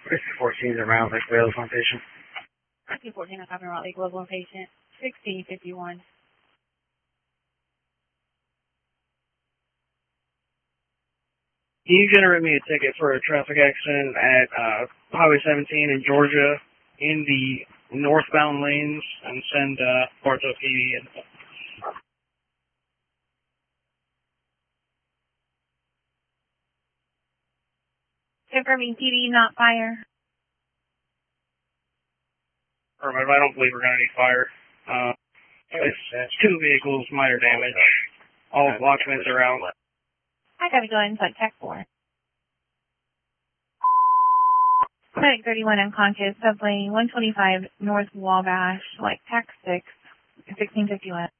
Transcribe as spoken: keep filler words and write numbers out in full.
fifty fourteen is around Lake Wales on patient. fifty fourteen, I'm talking about Lake Wales on patient. sixteen fifty-one. Can you generate me a ticket for a traffic accident at uh, Highway seventeen in Georgia in the northbound lanes and send uh, Bartow P D in? Confirming P D, not fire. Affirmative, I don't believe we're going to need fire. Uh, it's two vehicles, minor damage. All watchmen are out. I gotta go inside tech four. Medic thirty-one unconscious, sublane one twenty-five North Wabash, like tech six, sixteen fifty-one.